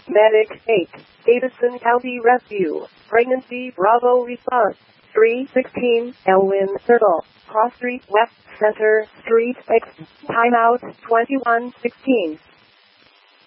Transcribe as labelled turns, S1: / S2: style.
S1: Medic 8, Davidson County Rescue, Pregnancy Bravo response, 316, Elwyn Circle, Cross Street West Center Street X, timeout 21:16.